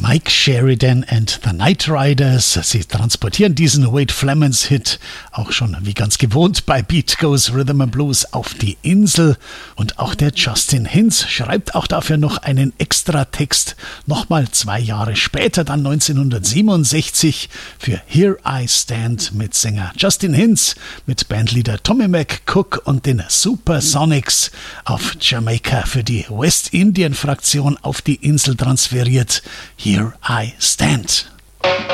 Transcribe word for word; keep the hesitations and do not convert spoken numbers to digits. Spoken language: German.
Mike Sheridan and the Night Riders. Sie transportieren diesen Wade Flemons Hit auch schon wie ganz gewohnt bei Beat Goes Rhythm and Blues auf die Insel. Und auch der Justin Hinz schreibt auch dafür noch einen Extratext, nochmal zwei Jahre später, dann neunzehnhundertsiebenundsechzig, für Here I Stand mit Sänger Justin Hinz, mit Bandleader Tommy McCook und den Supersonics auf Jamaika für die West-Indien-Fraktion auf die Insel transferiert. Here I Stand.